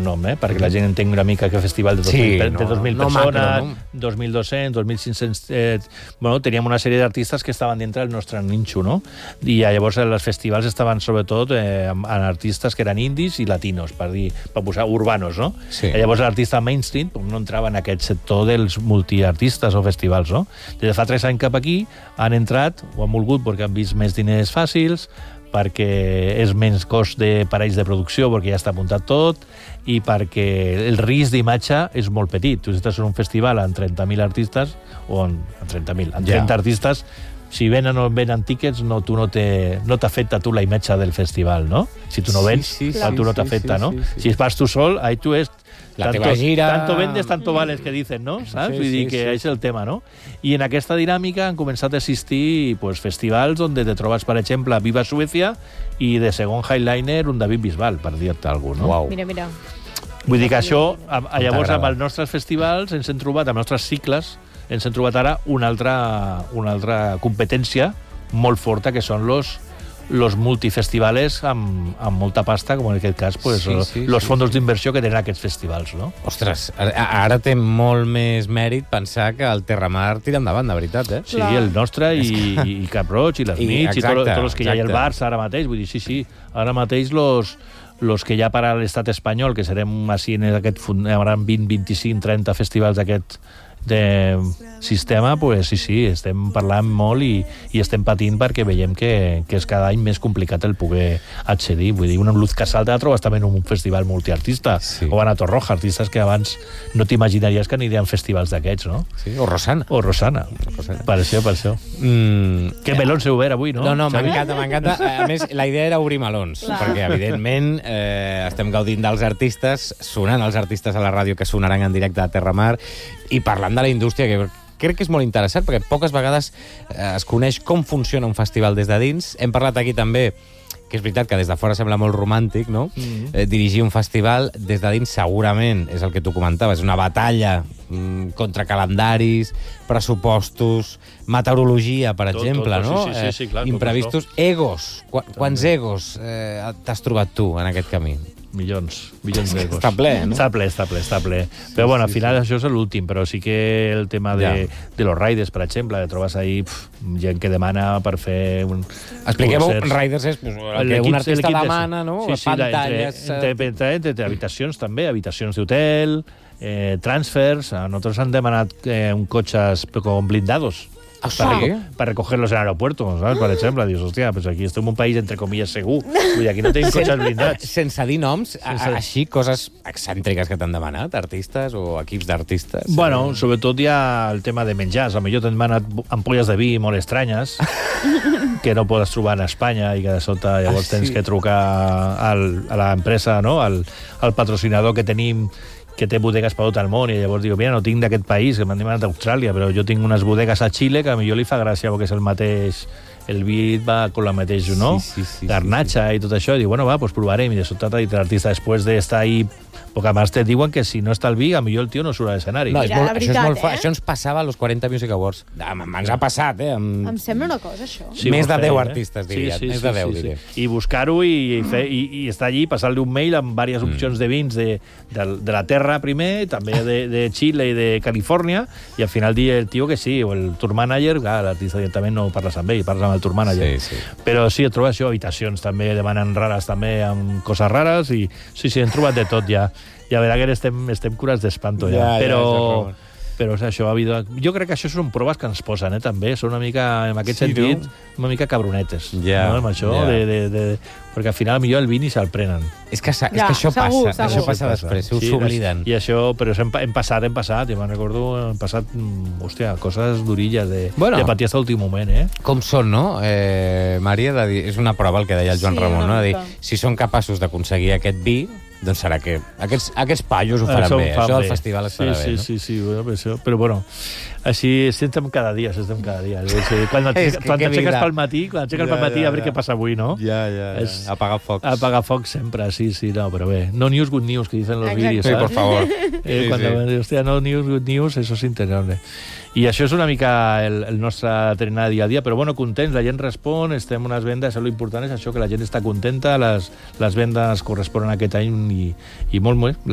nom, perquè la gent entengui una mica que festival de 2.000 persones, 2.200, 2.500... Bueno, teníem una sèrie d'artistes que estaven dintre del nostre ninxo, no? I llavors els festivals estaven sobretot amb artistes que eren indis i latinos, per posar urbanos, no? Sí. I llavors l'artista mainstream no entrava en aquest sector dels multiartistes o festivals, no? Des de fa 3 anys cap aquí han entrat, o han volgut perquè han vist més diners fàcils, perquè és menys cost de parells de producció, perquè ja està apuntat tot, i perquè el risc d'imatge és molt petit. Tu estàs en un festival amb 30.000 artistes, o amb 30 artistes, si venen o venen tíquets, tu no t'afecta tu la imatge del festival, no? Si tu no vens, tu no t'afecta, no? Si vas tu sol, ahí tu és... La teva gira... Tanto vendes, tanto vales, que dicen, no? Saps? Vull dir que és el tema, no? I en aquesta dinàmica han començat a existir festivals on te trobes, per exemple, Viva Suècia i de segon headliner un David Bisbal, per dir-te alguna cosa, no? Uau. Mira. Vull dir que això, llavors, amb els nostres festivals ens hem trobat, amb els nostres cicles, ens hem trobat ara una altra competència molt forta, que són los multifestivales amb molta pasta, com en aquest cas los fondos d'inversió que tenen aquests festivals, no? Ostres, ara té molt més mèrit pensar que el Terramar tira endavant, de veritat, eh? Sí, el nostre i Cap Roig i les Nits i tots els que hi ha al Barça ara mateix, vull dir, sí, ara mateix los que hi ha per a l'estat espanyol, que serem així en aquest, hi haurà 20, 25, 30 festivals d'aquest de sistema, sí, estem parlant molt i estem patint perquè veiem que és cada any més complicat el poder accedir. Vull dir, una Luz Casal te la trobes també en un festival multiartista, o en Torroja, artistes que abans no t'imaginaries que anirien a festivals d'aquests, no? Sí, o Rosana. Per això. Que melons s'ha obert avui, no? No, m'encanta. A més, la idea era obrir melons, perquè, evidentment, estem gaudint dels artistes, sonant els artistes a la ràdio que sonaran en directe a Terramar, i parlant de la indústria, que crec que és molt interessant, perquè poques vegades es coneix com funciona un festival des de dins. Hem parlat aquí també, que és veritat que des de fora sembla molt romàntic, no? Dirigir un festival des de dins segurament, és el que tu comentaves, una batalla contra calendaris, pressupostos, meteorologia, per exemple, no? Sí, clar. Imprevistos, egos. Quants egos t'has trobat tu en aquest camí? Milions d'egos. Està ple, no? Està ple. Però, bueno, al final això és l'últim, però sí que el tema de los riders, per exemple, que trobes ahí gent que demana per fer un... Expliquem-ho, riders és el que un artista demana, no? Pantalles... Entre habitacions també, habitacions d'hotel, transfers. A nosaltres han demanat un cotxes con blindados. Para recogerlos en el aeropuerto, ¿sabes? Por ejemplo, dius, hòstia, pues aquí estem en un país, entre comillas, segur. Vull dir, aquí no tenim cotxes blindats. Sense dir noms, així, coses excèntriques que t'han demanat, artistes o equips d'artistes? Bueno, sobretot hi ha el tema de menjars. A millor t'han demanat ampolles de vi molt estranyes, que no podes trobar en Espanya i que de sota llavors tens que trucar a l'empresa, no? Al patrocinador que tenim, que té bodegues per tot el món, i llavors dic, mira, no tinc d'aquest país, que m'han demanat d'Austràlia, però jo tinc unes bodegues a Xile que a millor li fa gràcia perquè és el mateix, el vi va con la mateix, no? Garnatxa i tot això, i dic, bueno, va, doncs provarem, i de sobte t'ha dit l'artista, després d'estar ahí, perquè a més te diuen que si no està el vi, a millor el tio no surt a l'escenari. No, això ens passava a los 40 Music Awards. Ens ha passat, Em sembla una cosa, això. Més de 10 artistes, diria. Més de 10, diria. I buscar-ho i estar allí, passar-li un mail amb diverses opcions de vins de la terra primer, també de Xile i de Califòrnia, i al final dir el tio que sí, o el tour manager, clar, l'artista directament no parles amb ell, parles amb el tour manager. Però sí, et trobes això, habitacions també demanen rares, també amb coses rares, i sí, hem trobat de tot ja. I a veure, estem curats d'espanto ja. Però és això, jo crec que això són proves que ens posen, també. Són una mica, en aquest sentit, una mica cabronetes. No? Amb això, perquè al final millor el vi ni se'l prenen. És que això passa després, s'obliden. I això, però hem passat, i me'n recordo, hem passat, coses durilles de patir fins a l'últim moment, Com són, no, Maria? És una prova el que deia el Joan Ramon, no? De dir, si són capaços d'aconseguir aquest vi, doncs serà que aquests pallos ho faran bé. Això del festival es farà bé, no? Sí, però bueno, així estem cada dia. Quan t'aixeques pel matí, a veure què passa avui, ¿no? Apagar focs. Apagar focs sempre, sí, no, però bé. No news, good news, que dicen los vídeos, ¿sabes? Sí, por favor. Hostia, no news, good news, eso es interesante. I això és una mica el nostre trenar dia a dia, però bueno, contents, la gent respon, estem en unes vendes, lo important és això, que la gent està contenta, les vendes corresponen a aquest any i molt bé.